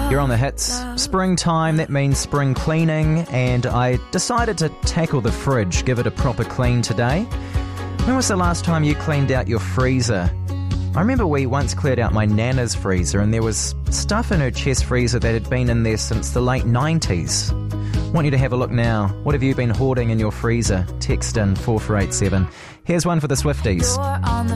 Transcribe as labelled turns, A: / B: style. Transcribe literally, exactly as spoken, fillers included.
A: You're on the hits. Springtime, that means spring cleaning, and I decided to tackle the fridge, give it a proper clean today. When was the last time you cleaned out your freezer? I remember we once cleared out my nana's freezer and there was stuff in her chest freezer that had been in there since the late nineties. Want you to have a look now. What have you been hoarding in your freezer? Text in four four eight seven. Here's one for the Swifties.